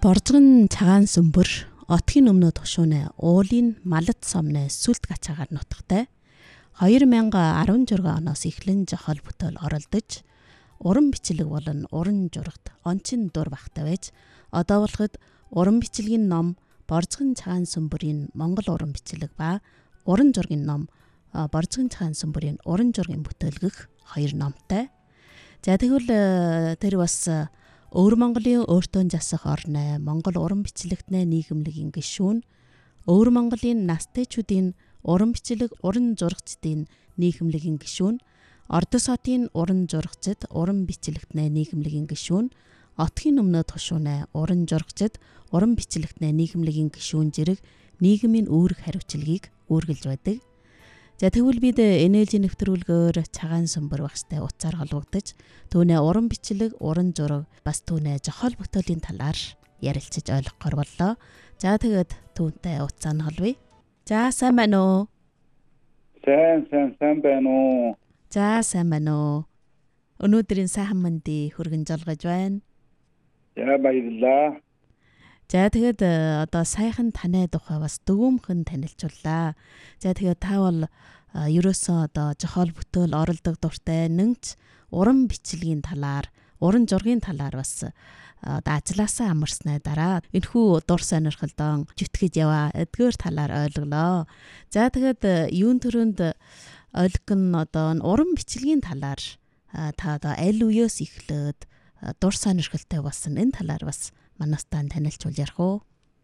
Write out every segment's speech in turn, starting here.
Боржгон цагаан сүмбэр отгийн өмнө тушуунэ уулын малд сомны сүлт гачаагаар нутагтай 2016 оноос эхлэн жохол бүтээл оролдож уран бичлэг болон уран журагт онцин дур багтай байж одоо болоход уран бичлэгийн ном Боржгон цагаан сүмбэрийн Монгол уран бичлэг ба уран зургийн ном Боржгон цагаан сүмбэрийн уран зургийн бүтээлгэх 2 номтой. За тэгвэл тэр бас Өвөр Монголын өөртөө засах орны Монгол уран бичлэгтний нийгэмлэгийн гишүүн, Өвөр Монголын настайчүүдийн уран бичлэг, уран зурагчдын нийгэмлэгийн гишүүн, Ордос хотын уран зурагчид, уран бичлэгтний нийгэмлэгийн гишүүн, Отгийн өмнө тушуунэ уран зурагчид, уран бичлэгтний нийгэмлэгийн гишүүн зэрэг нийгмийн үүрэг хариуцлагыг үүргэлж байдаг. За тэгвэл бид энержи нэвтрүүлгээр цагаан сүмбэр багштай утсаар холбогдож түүнээ уран бичлэг, уран зураг бас түүнээ жохол бүтээлийн талаар ярилцаж ойлгохоор боллоо. За тэгээд түүнтэй утсаа нь холбоё. За сайн байна уу? Сайн байна уу? За сайн байна уу? Өнөөдрийн сайхан мэндийг хүргэн жолгож байна. За баярлалаа. За тэгээд одоо саяхан таны тухай бас дөгөмхөн танилцууллаа. За тэгээд та бол ерөөсөө одоо жохол бүтээл оролдог дуртай нэгч уран бичлэгийн талаар, уран зургийн талаар бас ажилласаа амарсны дараа энэхүү дур сонирхолдоо жүтгэж яваа эдгээр талаар ойлголоо. За тэгээд юун төрөнд ойлгох нь одоо уран бичлэгийн талаар та одоо аль үеэс эхлээд дур сонирхолтой болсон энэ талаар бас манастаа танилцуул ярих уу?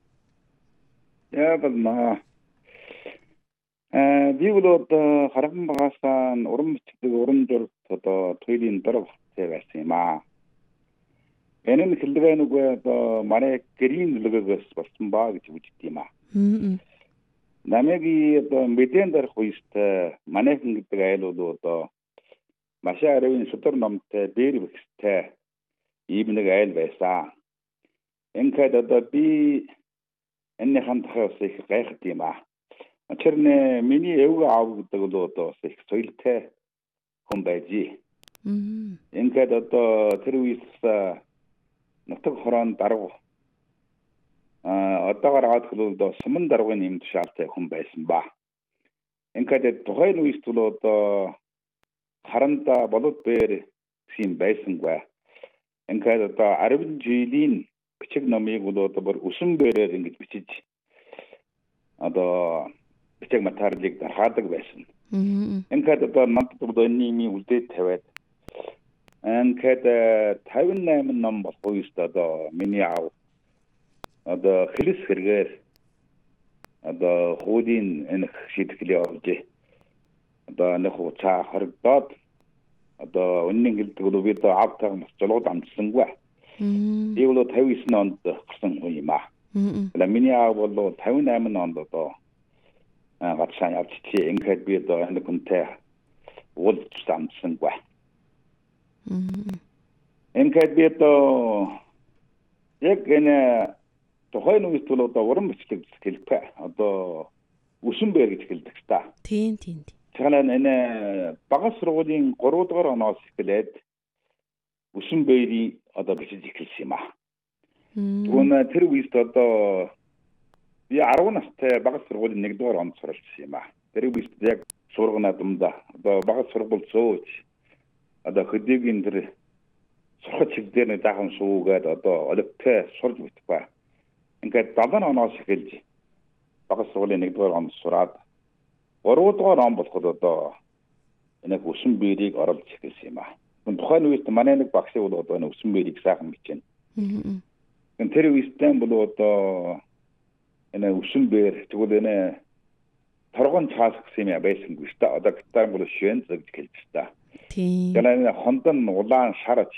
Яагаад би бол одоо харган багасаа уран бичлэг, уран зураг одоо туйлын дор багтай байсан юм аа. Энэ хэлбэр нүгэ одоо манай гэрийн нөлөөгөөс болсон баа гэж үздэг юм аа. Намайг одоо мэдэн дарах үедээ манайхан гэдэг айл бол одоо маш аривын судар номтой дээр бэхстэй ийм нэг айл байсан. Ингээд одоо би энэ хандхаас их гайхад юм аа. Тэрнээ миний өвгөө аав гэдэг бол одоо их соёлтой хүн байжээ. Ингээд одоо тэр үеэс нутаг хорон дарга одоогоор аваад хэлбэл суман даргын юм тушаалтай хүн байсан ба. Ингээд тухайн үеэс бол одоо харанда болоод бэр гэсэн байсангүй. Ингээд одоо 10 жилийн бичиг номыг бол одоо бүр үсэн бэрээр ингэж бичиж одоо бичиг материалыг дархаадаг байсан. Ингээд одоо надад одоо энэ үлдээд тавиад ингээд 58 ном болох үест одоо миний аав одоо хэлс хэрэгээр одоо хуулийн энэ шийдвэрлэлийг олж одоо нэг хуцаа хоригдоод одоо үнэн хэлдэг бол би одоо аавтайгаа бас жолоод амжсангүй. Би бол 59 онд гарсан хүн юм аа. Миний аав бол 58 онд одоо гацсан явчихжээ. Ингээд би одоо энэ хүнтэй уулзч амжсангүй. Ингээд би одоо яг энэ тухайн үед бол одоо уран бичлэг хэлбэ. Одоо үсэн бэр гэж хэлдэг та. Тийм. Тэгэхээр энэ багц сургуулийн 3 дугаар оноос эхлээд үсэн бэрийг одоо бичиж эхэлсэн юм аа. Түүнээ тэр үед одоо би 10 настай багц сургуулийн 1 дугаар онд суралцсан юм аа. Тэр үед яг сургана думда одоо багц сургууль зөөж одоо хөдөөгийн тэр сурах чиг дээр нэг дахан суугаад одоо олигтой сурж бүтбэ. Ингээд 7 оноос эхэлж багц сургуулийн 1 дугаар онд сураад 3 дугаар он болоход одоо энэ үсэн бэрийг оруулж эхэлсэн юм аа. Тухайн үед манай нэг багш бол одоо энэ үсэн бэрийг сайхан бичнэ. Тэр үедээ бол одоо энэ үсэн бэр тэгвэл энэ торгон цаас гэсэн юм байсангүй шүү дээ. Одоо гитар бол швэн гэж хэлж та. Тийм. Энэ хондон улаан шар